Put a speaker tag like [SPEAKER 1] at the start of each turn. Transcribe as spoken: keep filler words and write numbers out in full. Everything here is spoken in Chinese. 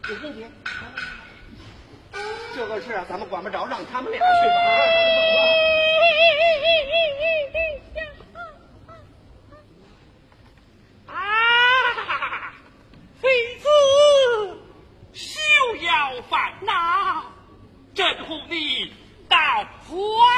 [SPEAKER 1] 行行行，这个事啊，咱们管不着，让他们俩去吧。
[SPEAKER 2] 啊，妃子休要烦恼，朕护你到花